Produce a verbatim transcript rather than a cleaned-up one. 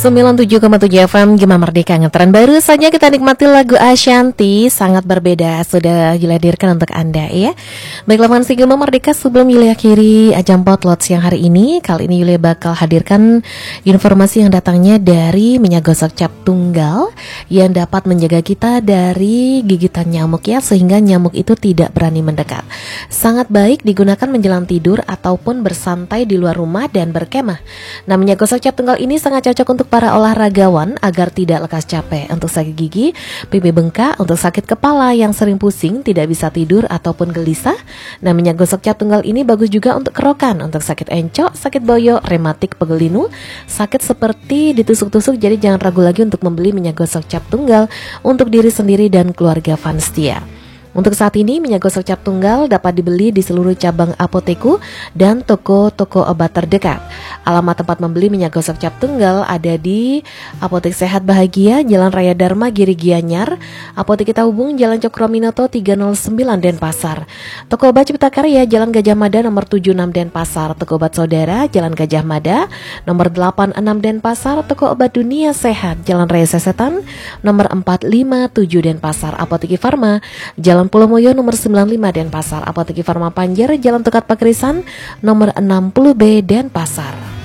sembilan puluh tujuh koma tujuh F M Gema Merdeka Ngetren. Baru saja kita nikmati lagu Ashanti, sangat berbeda, sudah Yulia hadirkan untuk Anda ya. Baiklah pendengar Gema Merdeka, sebelum Yulia akhiri ajang potlot siang hari ini, kali ini Yulia bakal hadirkan informasi yang datangnya dari minyak gosok cap tunggal yang dapat menjaga kita dari gigitan nyamuk ya, sehingga nyamuk itu tidak berani mendekat. Sangat baik digunakan menjelang tidur ataupun bersantai di luar rumah dan berkemah. Nah, minyak gosok cap tunggal ini sangat cocok untuk para olahragawan agar tidak lekas capek, untuk sakit gigi, pipi bengkak, untuk sakit kepala yang sering pusing, tidak bisa tidur ataupun gelisah. Nah, minyak gosok cap tunggal ini bagus juga untuk kerokan, untuk sakit encok, sakit boyok, rematik, pegel linu, sakit seperti ditusuk-tusuk. Jadi jangan ragu lagi untuk membeli minyak gosok cap tunggal untuk diri sendiri dan keluarga Vanstia. Untuk saat ini, minyak gosok cap tunggal dapat dibeli di seluruh cabang apoteku dan toko-toko obat terdekat. Alamat tempat membeli minyak gosok cap tunggal ada di Apotek Sehat Bahagia, Jalan Raya Dharma, Giri Gianyar, Apotek Kita Hubung, Jalan Cokroaminoto tiga nol sembilan Denpasar, Toko Obat Cipta Karya, Jalan Gajah Mada nomor tujuh puluh enam Denpasar, Toko Obat Saudara, Jalan Gajah Mada nomor delapan puluh enam Denpasar, Toko Obat Dunia Sehat, Jalan Raya Sesetan nomor empat lima tujuh Denpasar, Apotek Farma, Jalan Pulau Moyo nomor sembilan puluh lima Denpasar, Apotek Farma Panjer, Jalan Tukat Pakrisan nomor enam puluh B Denpasar.